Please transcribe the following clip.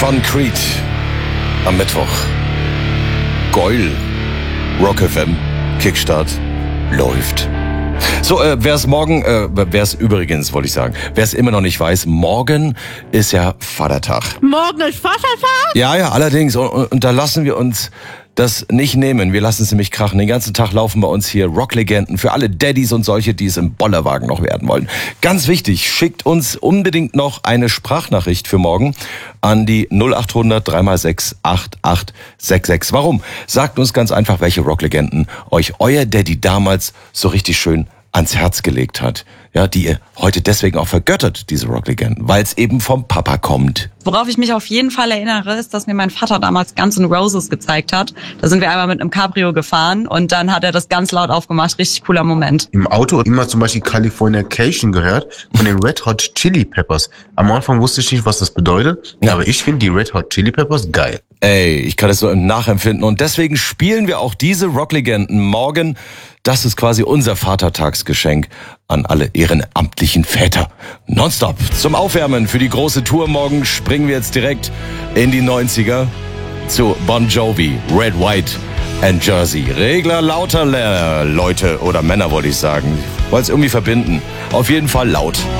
von Creed am Mittwoch. Geil. Rock FM, Kickstart, läuft. So, wer es übrigens, wollte ich sagen, wer es immer noch nicht weiß, morgen ist ja Vatertag. Morgen ist Vatertag? Ja, allerdings. Und da lassen wir uns das nicht nehmen. Wir lassen es nämlich krachen. Den ganzen Tag laufen bei uns hier Rocklegenden für alle Daddys und solche, die es im Bollerwagen noch werden wollen. Ganz wichtig, schickt uns unbedingt noch eine Sprachnachricht für morgen an die 0800 3x6 8866. Warum? Sagt uns ganz einfach, welche Rocklegenden euch euer Daddy damals so richtig schön ans Herz gelegt hat. Ja, die ihr heute deswegen auch vergöttert, diese Rocklegenden, weil es eben vom Papa kommt. Worauf ich mich auf jeden Fall erinnere, ist, dass mir mein Vater damals Guns N' Roses gezeigt hat. Da sind wir einmal mit einem Cabrio gefahren und dann hat er das ganz laut aufgemacht. Richtig cooler Moment. Im Auto immer zum Beispiel Californication gehört von den Red Hot Chili Peppers. Am Anfang wusste ich nicht, was das bedeutet, aber ich finde die Red Hot Chili Peppers geil. Ey, ich kann es so nachempfinden und deswegen spielen wir auch diese Rocklegenden morgen. Das ist quasi unser Vatertagsgeschenk an alle ehrenamtlichen Väter. Nonstop zum Aufwärmen für die große Tour morgen springen wir jetzt direkt in die 90er zu Bon Jovi, Red, White and Jersey. Regler lauter Leute oder Männer wollte ich sagen. Wollte es irgendwie verbinden. Auf jeden Fall laut.